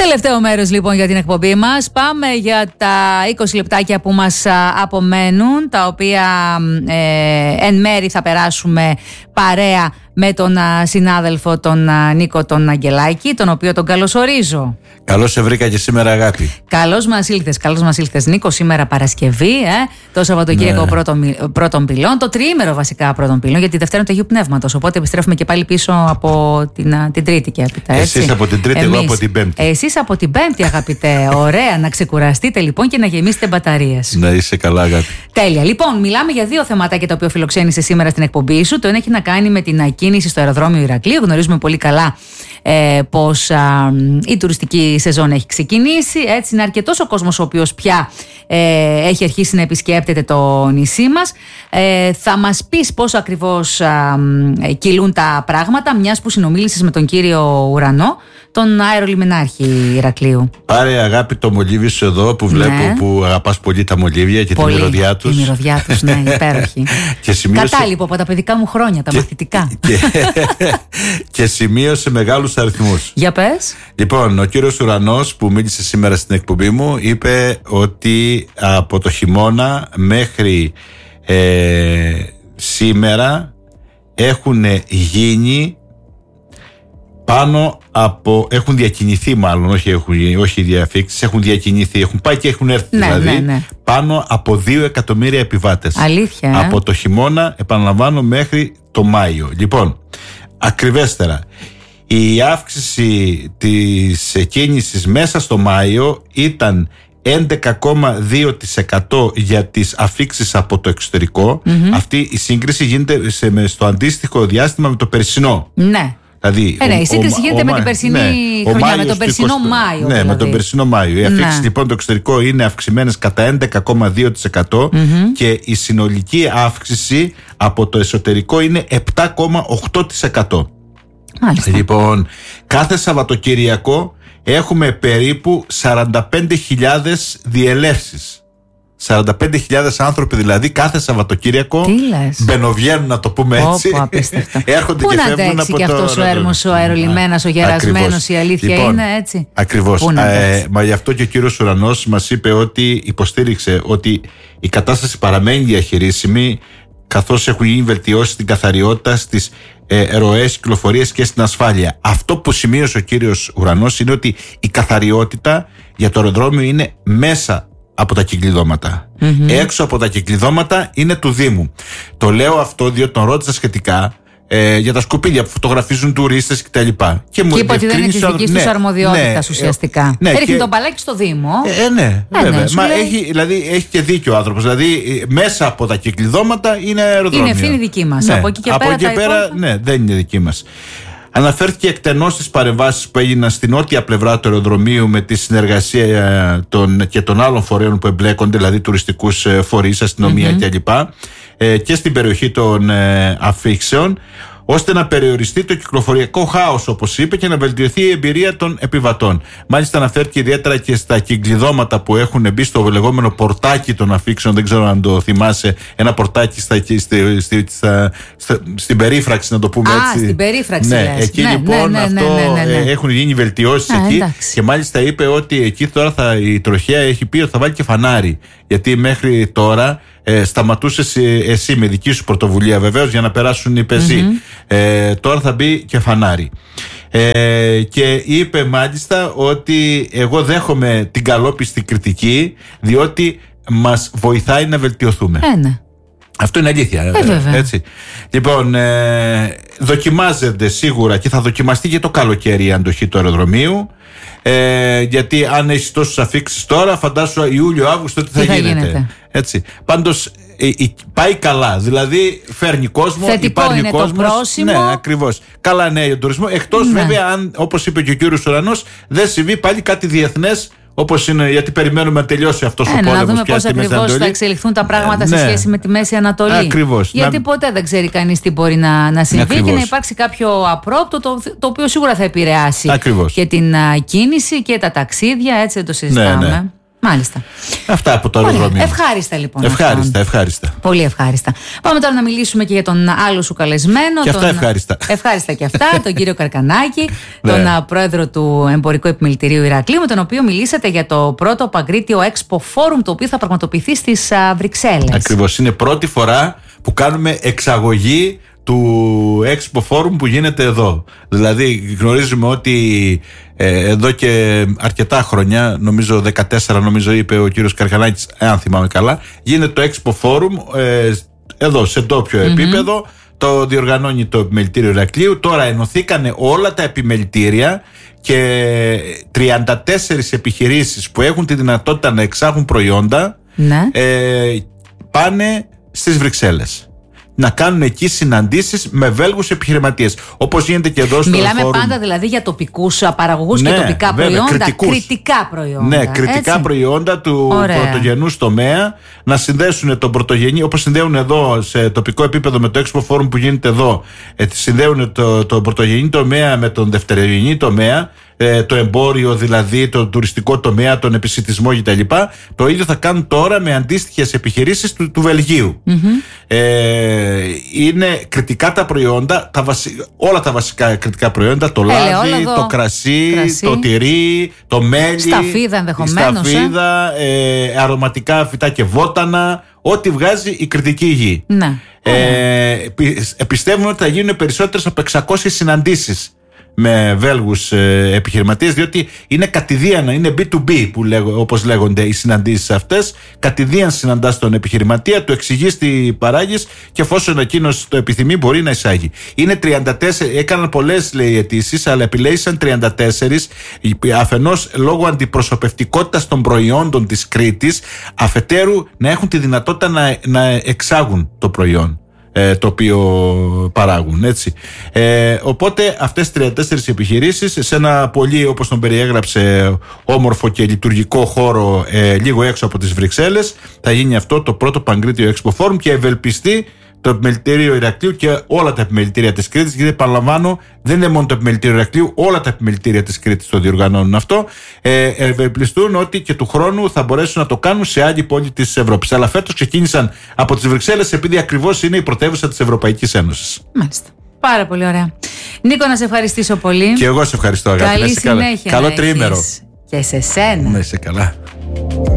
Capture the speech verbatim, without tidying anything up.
Τελευταίο μέρος λοιπόν για την εκπομπή μας. Πάμε για τα είκοσι λεπτάκια που μας απομένουν, τα οποία ε, εν μέρη θα περάσουμε παρέα με τον συνάδελφο τον Νίκο τον Αγγελάκη, τον οποίο τον καλωσορίζω. Καλώς σε βρήκα και σήμερα, αγάπη. Καλώς μας ήλθες, καλώς μας ήλθες Νίκο. Σήμερα Παρασκευή, ε, το Σαββατοκύριακο ναι. πρώτων, πρώτων πυλών, το τριήμερο βασικά πρώτων πυλών, γιατί Δευτέρα είναι του Αγίου Πνεύματος. Οπότε επιστρέφουμε και πάλι πίσω από την, την Τρίτη και έπειτα. Έτσι. Εσείς από την Τρίτη, Εμείς. εγώ από την Πέμπτη. Εσείς από την Πέμπτη, αγαπητέ. Ωραία, να ξεκουραστείτε λοιπόν και να γεμίσετε μπαταρίες. Να είσαι καλά, αγάπη. Τέλεια. Λοιπόν, μιλάμε για δύο θεματάκια τα οποία φιλοξένησε σήμερα στην εκπομπή σου. Το ένα έχει να κάνει με την ακίνηση στο αεροδρόμιο Ηρακλείου. Γνωρίζουμε πολύ καλά ε, πως α, η τουριστική σεζόν έχει ξεκινήσει. Έτσι, είναι αρκετός ο κόσμος ο οποίος πια ε, έχει αρχίσει να επισκέπτεται το νησί μας. Ε, θα μας πεις πώς ακριβώς α, κυλούν τα πράγματα, μιας που συνομίλησες με τον κύριο Ουρανό, τον αερολιμενάρχη Ηρακλείου. Πάρε, αγάπη, το μολύβι σου εδώ που βλέπω, ναι. που αγαπάς πολύ τα μολύβια και πολύ, τη μυρωδιά τους. Τη μυρωδιά τους, ναι, υπέροχη. Και σημείωσε... Κατάλοιπο από τα παιδικά μου χρόνια, τα και... μαθητικά. Και... και σημείωσε μεγάλους αριθμούς. Για πες. Λοιπόν, ο κύριος Ουρανός που μίλησε σήμερα στην εκπομπή μου είπε ότι από το χειμώνα μέχρι ε, σήμερα έχουν γίνει πάνω από, έχουν διακινηθεί μάλλον, όχι, έχουν, όχι διαφήξεις, έχουν διακινηθεί, έχουν πάει και έχουν έρθει, ναι, δηλαδή ναι, ναι. πάνω από δύο εκατομμύρια επιβάτες. Αλήθεια. Από ε? το χειμώνα, επαναλαμβάνω, μέχρι το Μάιο. Λοιπόν, ακριβέστερα, η αύξηση της κίνησης μέσα στο Μάιο ήταν έντεκα κόμμα δύο τοις εκατό για τις αφήξεις από το εξωτερικό. Mm-hmm. Αυτή η σύγκριση γίνεται σε, στο αντίστοιχο διάστημα με το περσινό. Ναι. Δηλαδή, ε, ναι, ο, η σύγκριση ο, γίνεται ο, με την περσινή ναι, χρονιά, με τον περσινό είκοσι, Μάιο. Ναι, δηλαδή. με τον περσινό Μάιο. Οι αφήξεις ναι. λοιπόν το εξωτερικό είναι αυξημένες κατά έντεκα κόμμα δύο τοις εκατό mm-hmm. και η συνολική αύξηση από το εσωτερικό είναι επτά κόμμα οκτώ τοις εκατό. Μάλιστα. Λοιπόν, κάθε Σαββατοκυριακό έχουμε περίπου σαράντα πέντε χιλιάδες διελεύσεις. σαράντα πέντε χιλιάδες άνθρωποι δηλαδή κάθε Σαββατοκύριακο μπαινοβγαίνουν, να το πούμε έτσι. Όπο, απίστευτα. Έρχονται Πού και να φεύγουν αντέξει από και το... αυτός ο έρμος, ο αερολιμένας, ο γερασμένος, η αλήθεια λοιπόν, είναι έτσι. Ακριβώς. Ε, μα γι' αυτό και ο κύριος Ουρανός μας είπε ότι υποστήριξε ότι η κατάσταση παραμένει διαχειρίσιμη, καθώς έχουν γίνει βελτιώσεις στην καθαριότητα, στις ε, ροές κυκλοφορίας και στην ασφάλεια. Αυτό που σημείωσε ο κύριος Ουρανός είναι ότι η καθαριότητα για το αεροδρόμιο είναι μέσα από τα κυκλειδώματα. Mm-hmm. Έξω από τα κυκλειδώματα είναι του Δήμου. Το λέω αυτό διότι τον ρώτησα σχετικά ε, για τα σκουπίδια που φωτογραφίζουν τουρίστες κτλ. Και, και μου είπε ότι δεν είναι της δικής τους αρμοδιότητας, ναι, ουσιαστικά. Ναι, ρίχνει και... τον μπαλάκι στο Δήμο. Ε, ε, ναι, ε, βέβαια. Ναι, Μα λέει... έχει, δηλαδή, έχει και δίκιο ο άνθρωπος. Δηλαδή, μέσα από τα κυκλειδώματα είναι αεροδρόμιο. Είναι ευθύνη δική μας. Ναι, από εκεί και από πέρα, εκεί πέρα υπόλοιπα... ναι, δεν είναι δική μας. Αναφέρθηκε εκτενώς στις παρεμβάσεις που έγιναν στην νότια πλευρά του αεροδρομίου με τη συνεργασία των, και των άλλων φορέων που εμπλέκονται, δηλαδή τουριστικούς φορείς, αστυνομία mm-hmm. κλπ. Ε, και στην περιοχή των ε, αφήξεων, ώστε να περιοριστεί το κυκλοφοριακό χάος, όπως είπε, και να βελτιωθεί η εμπειρία των επιβατών. Μάλιστα, αναφέρθηκε ιδιαίτερα και στα κυκλειδώματα που έχουν μπει στο λεγόμενο πορτάκι των αφήξεων. Δεν ξέρω αν το θυμάσαι. Ένα πορτάκι στα, στη, στη, στα, στα, στην περίφραξη, να το πούμε Α, έτσι. Στην περίφραξη. Ναι, λες. εκεί ναι, λοιπόν ναι, ναι, αυτό ναι, ναι, ναι, ναι. έχουν γίνει βελτιώσεις Α, εκεί. Εντάξει. Και μάλιστα είπε ότι εκεί τώρα θα, η τροχέα έχει πει ότι θα βάλει και φανάρι. Γιατί μέχρι τώρα ε, σταματούσες εσύ με δική σου πρωτοβουλία, βεβαίως, για να περάσουν οι πεζοί. Mm-hmm. Ε, τώρα θα μπει και φανάρι. Ε, και είπε μάλιστα ότι εγώ δέχομαι την καλόπιστη κριτική, διότι μας βοηθάει να βελτιωθούμε. Ε, ναι. Αυτό είναι αλήθεια. Ε, έτσι. Λοιπόν, ε, δοκιμάζεται σίγουρα και θα δοκιμαστεί και το καλοκαίρι η αντοχή του αεροδρομίου. Ε, γιατί αν έχει τόσους αφήξεις τώρα, φαντάσου Ιούλιο-Αύγουστο τι θα, θα γίνεται. γίνεται. Έτσι. Πάντως ε, ε, πάει καλά. Δηλαδή φέρνει κόσμο, θετικό υπάρχει είναι κόσμος. Το πρόσημο. Ναι, ακριβώς. Καλά νέα για τον τουρισμό. Εκτός ναι. βέβαια, αν, όπως είπε και ο κύριος Ουρανός, δεν συμβεί πάλι κάτι διεθνές. Όπως είναι, γιατί περιμένουμε να τελειώσει αυτός ε, ο πόλεμος. Να δούμε πώς ακριβώς θα εξελιχθούν τα πράγματα ε, ναι. σε σχέση με τη Μέση Ανατολή. Ακριβώς. Γιατί να... ποτέ δεν ξέρει κανείς τι μπορεί να, να συμβεί ακριβώς. Και να υπάρξει κάποιο απρόπτο το, το οποίο σίγουρα θα επηρεάσει ακριβώς. Και την α, κίνηση και τα ταξίδια, έτσι δεν το συζητάμε. Ναι, ναι. Μάλιστα. Αυτά από το αεροδρόμιο. Ευχάριστα λοιπόν. Ευχάριστα, αυτά. ευχάριστα. Πολύ ευχάριστα. Πάμε τώρα να μιλήσουμε και για τον άλλο σου καλεσμένο. Και αυτά τον... ευχάριστα. Ευχάριστα και αυτά, τον κύριο Καρκανάκη, τον ναι. πρόεδρο του Εμπορικού Επιμελητηρίου Ηρακλείου, με τον οποίο μιλήσατε για το πρώτο Παγκρίτιο Expo Forum, το οποίο θα πραγματοποιηθεί στις Βρυξέλλες. Ακριβώς. Είναι πρώτη φορά που κάνουμε εξαγωγή του Expo Forum που γίνεται εδώ. Δηλαδή γνωρίζουμε ότι ε, εδώ και αρκετά χρόνια, νομίζω δεκατέσσερα νομίζω είπε ο κύριος Καρκανάκης, αν θυμάμαι καλά, γίνεται το Expo Forum ε, εδώ σε ντόπιο mm-hmm. επίπεδο, το διοργανώνει το Επιμελητήριο Ηρακλείου. Τώρα ενωθήκανε όλα τα επιμελητήρια και τριάντα τέσσερις επιχειρήσεις που έχουν τη δυνατότητα να εξάγουν προϊόντα ναι. ε, πάνε στις Βρυξέλλες να κάνουν εκεί συναντήσεις με Βέλγους επιχειρηματίες. Όπως γίνεται και εδώ στο Μιλάμε φόρουμ. Πάντα δηλαδή για τοπικούς παραγωγούς ναι, και τοπικά βέβαια, προϊόντα. κριτικούς. Κριτικά προϊόντα. Ναι, κριτικά έτσι. Προϊόντα του Ωραία. πρωτογενούς τομέα. Να συνδέσουν τον πρωτογενή, όπως συνδέουν εδώ σε τοπικό επίπεδο με το Expo Forum που γίνεται εδώ. Ε, συνδέουν το, το πρωτογενή τομέα με τον δευτερογενή τομέα. Ε, το εμπόριο δηλαδή, το τουριστικό τομέα, τον επισιτισμό κτλ. Το ίδιο θα κάνουν τώρα με αντίστοιχες επιχειρήσεις του, του Βελγίου. Mm-hmm. Ε, είναι κριτικά τα προϊόντα, τα βασι... όλα τα βασικά κριτικά προϊόντα, το λάδι, Έλε, το κρασί, κρασί, το τυρί, το μέλι, σταφίδα ενδεχομένως, σταφίδα, ε? Ε, αρωματικά φυτά και βότανα, ό,τι βγάζει η κριτική γη. Ναι. Ε, πιστεύουν ότι θα γίνουν περισσότερες από εξακόσιες συναντήσεις με Βέλγους ε, επιχειρηματίες, διότι είναι κατηδίαν, είναι μπι του μπι που λέγω, όπως λέγονται οι συναντήσεις αυτές. Κατηδίαν συναντάς τον επιχειρηματία, του εξηγείς τι παράγεις και εφόσον εκείνος το επιθυμεί μπορεί να εισάγει. Είναι τριάντα τέσσερα, έκαναν πολλές λέει αιτήσεις, αλλά επιλέγησαν τριάντα τέσσερις, αφενός λόγω αντιπροσωπευτικότητας των προϊόντων της Κρήτης, αφετέρου να έχουν τη δυνατότητα να, να εξάγουν το προϊόν το οποίο παράγουν, έτσι. Ε, οπότε αυτές οι τριάντα τέσσερις επιχειρήσεις σε ένα πολύ, όπως τον περιέγραψε, όμορφο και λειτουργικό χώρο ε, λίγο έξω από τις Βρυξέλλες, θα γίνει αυτό το πρώτο Παγκρίτιο Expo Forum και ευελπιστεί το Επιμελητήριο Ηρακλείου και όλα τα επιμελητήρια της Κρήτης, γιατί επαναλαμβάνω δεν είναι μόνο το Επιμελητήριο Ηρακλείου, όλα τα επιμελητήρια της Κρήτης το διοργανώνουν αυτό. Ε, ευελπιστούν ότι και του χρόνου θα μπορέσουν να το κάνουν σε άλλη πόλη της Ευρώπης. Αλλά φέτος ξεκίνησαν από τις Βρυξέλλες επειδή ακριβώς είναι η πρωτεύουσα της Ευρωπαϊκής Ένωσης. Μάλιστα. Πάρα πολύ ωραία. Νίκο, να σε ευχαριστήσω πολύ. Και εγώ σε ευχαριστώ, αγάπη. Καλή συνέχεια. Καλό τριήμερο. Και σε σένα. Να είσαι καλά.